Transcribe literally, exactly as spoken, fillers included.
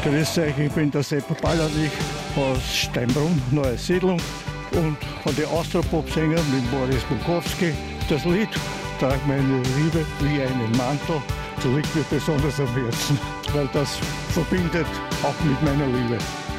Grüß euch, ich bin der Sepp Ballerlich aus Steinbrunn, Neue Siedlung, und von den Austropop-Sängern mit Boris Bukowski. Das Lied Trag meine Liebe wie einen Mantel, das liegt mir besonders am Herzen, weil das verbindet auch mit meiner Liebe.